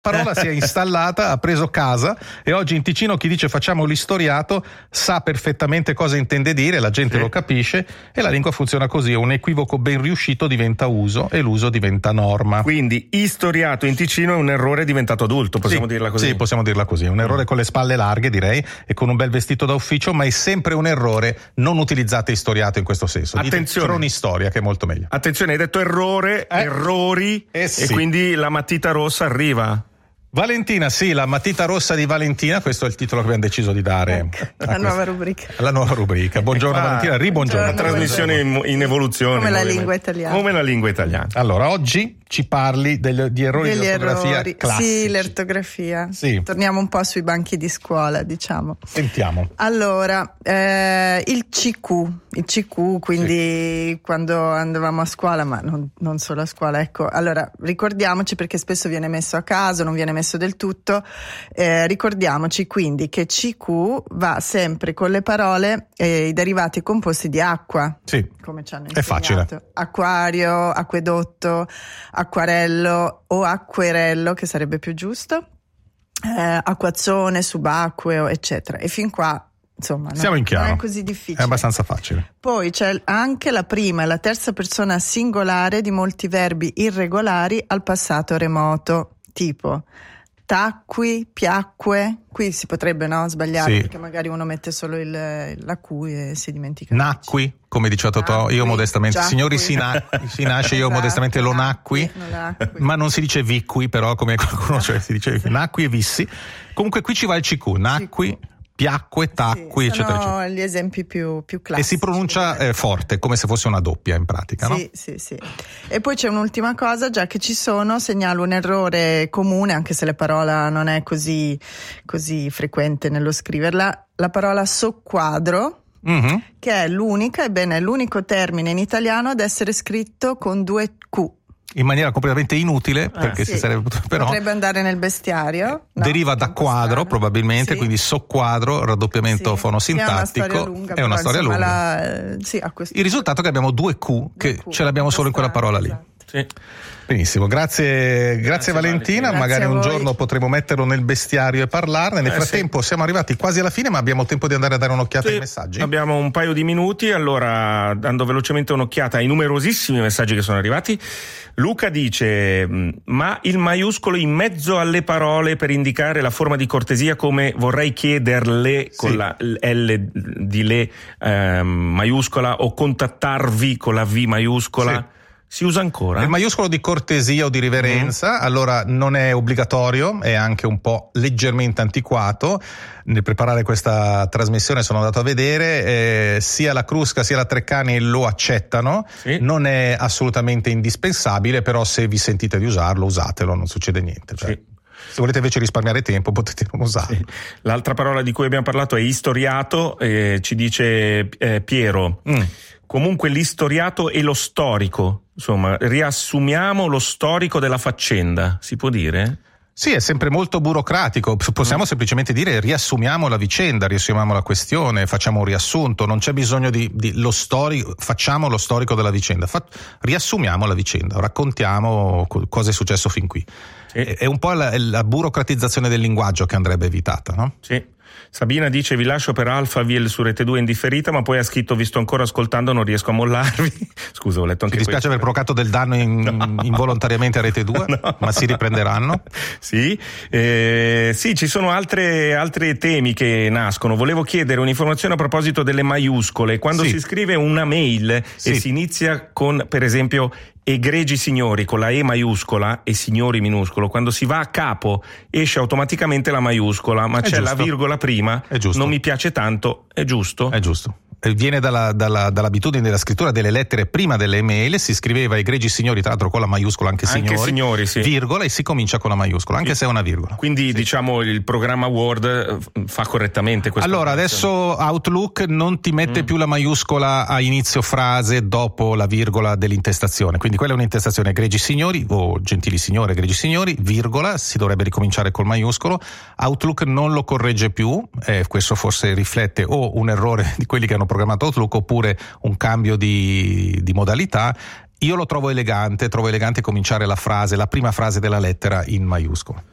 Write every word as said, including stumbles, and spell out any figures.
parola si è installata, ha preso casa e oggi in Ticino chi dice facciamo l'istoriato sa perfettamente cosa intende dire, la gente sì. lo capisce e la lingua funziona così, un equivoco ben riuscito diventa uso e l'uso diventa norma. Quindi istoriato in Ticino è un errore diventato adulto, possiamo sì, dirla così? Sì, possiamo dirla così, un errore con le spalle larghe direi e con un bel vestito da ufficio, ma è sempre un errore, non utilizzate istoriato in questo senso. Attenzione. Cronistoria che è molto meglio. Attenzione, hai detto errore, eh? errori eh sì. e quindi la matita rossa arriva. Valentina, sì, la matita rossa di Valentina, questo è il titolo che abbiamo deciso di dare ecco, la nuova rubrica. La nuova rubrica. Buongiorno ah, Valentina, ribuongiorno. Una trasmissione in, in evoluzione. Come la lingua italiana. Come la lingua italiana. Allora, oggi ci parli del, di errori Degli di ortografia errori. classici. Sì, l'ortografia. Sì. Torniamo un po' sui banchi di scuola, diciamo. Sentiamo. Allora, eh, il C Q, il C Q, quindi sì. quando andavamo a scuola, ma non, non solo a scuola, ecco. Allora, ricordiamoci perché spesso viene messo a caso, non viene messo del tutto. Eh, ricordiamoci quindi che C Q va sempre con le parole e i derivati composti di acqua. Sì. Come ci hanno insegnato. È facile. Acquario, acquedotto, acquarello o acquerello, che sarebbe più giusto, eh, acquazzone, subacqueo, eccetera. E fin qua, insomma, siamo no, in chiaro. Non è così difficile. È abbastanza facile. Poi c'è anche la prima e la terza persona singolare di molti verbi irregolari al passato remoto, tipo tacqui, piacque. Qui si potrebbe no sbagliare, sì. perché magari uno mette solo il, la Q e si dimentica. Nacqui, come diceva Totò, io modestamente, giacqui. Signori si, na- si nasce, io esatto, modestamente lo nacqui, nacqui, ma non si dice vicqui, però come qualcuno cioè, si dice nacqui e vissi. Comunque qui ci va il C Q, nacqui, piacque, tacqui, sì, eccetera, sono eccetera. gli esempi più, più classici. E si pronuncia eh, forte, come se fosse una doppia in pratica, sì, no? Sì, sì. E poi c'è un'ultima cosa, già che ci sono, segnalo un errore comune, anche se la parola non è così, così frequente nello scriverla, la parola soqquadro, mm-hmm. che è l'unica, ebbene è l'unico termine in italiano ad essere scritto con due Q. In maniera completamente inutile, ah, perché sì. si sarebbe però potrebbe andare nel bestiario. No? Deriva da quadro, probabilmente, sì. quindi soqquadro, raddoppiamento sì. fonosintattico. È una storia lunga. È una storia insomma, lunga. La, sì, a questo Il risultato è che abbiamo due Q, due che Q, ce l'abbiamo solo in quella parola lì. Esatto. Sì. Benissimo, grazie, grazie, grazie Valentina, grazie magari un voi. giorno potremo metterlo nel bestiario e parlarne. Nel eh, frattempo sì. siamo arrivati quasi alla fine, ma abbiamo tempo di andare a dare un'occhiata sì, ai messaggi. Abbiamo un paio di minuti, allora dando velocemente un'occhiata ai numerosissimi messaggi che sono arrivati. Luca dice: ma il maiuscolo in mezzo alle parole per indicare la forma di cortesia, come vorrei chiederle sì. con la L di le eh, maiuscola o contattarvi con la V maiuscola. Sì. Si usa ancora? Il maiuscolo di cortesia o di riverenza, mm. allora non è obbligatorio, è anche un po' leggermente antiquato. Nel preparare questa trasmissione sono andato a vedere, eh, sia la Crusca sia la Treccani lo accettano, sì. non è assolutamente indispensabile, però se vi sentite di usarlo, usatelo, non succede niente. Cioè. Sì. Se volete invece risparmiare tempo potete non usarlo. Sì. L'altra parola di cui abbiamo parlato è istoriato, eh, ci dice eh, Piero. Mm. Comunque l'istoriato e lo storico, insomma, riassumiamo lo storico della faccenda, si può dire? Sì, è sempre molto burocratico, possiamo mm. semplicemente dire riassumiamo la vicenda, riassumiamo la questione, facciamo un riassunto, non c'è bisogno di, di lo storico, facciamo lo storico della vicenda, Fa, riassumiamo la vicenda, raccontiamo cosa è successo fin qui. Sì. È, è un po' la, la burocratizzazione del linguaggio che andrebbe evitata, no? Sì. Sabina dice: vi lascio per Alphaville su Rete due indifferita, ma poi ha scritto: vi sto ancora ascoltando, non riesco a mollarvi. Scusa, ho letto anche Ci dispiace questo. aver provocato del danno in, no. involontariamente a Rete due, no. ma si riprenderanno. Sì, eh, sì, ci sono altre altri temi che nascono. Volevo chiedere un'informazione a proposito delle maiuscole. Quando sì. si scrive una mail sì. e si inizia con, per esempio, egregi signori con la E maiuscola e signori minuscolo, quando si va a capo esce automaticamente la maiuscola, ma è c'è giusto. La virgola prima, non mi piace tanto, è giusto? È giusto. Viene dalla, dalla, dall'abitudine della scrittura delle lettere prima delle email, si scriveva egregi signori, tra l'altro con la maiuscola anche signori, anche signori sì. virgola, e si comincia con la maiuscola, anche e, se è una virgola. Quindi sì. diciamo il programma Word fa correttamente questo. Allora adesso Outlook non ti mette mm. più la maiuscola a inizio frase dopo la virgola dell'intestazione, quindi quella è un'intestazione egregi signori o gentili signori, egregi signori, virgola, si dovrebbe ricominciare col maiuscolo. Outlook non lo corregge più, eh, questo forse riflette o un errore di quelli che hanno programmato Outlook oppure un cambio di, di modalità. Io lo trovo elegante, trovo elegante cominciare la frase, la prima frase della lettera in maiuscolo.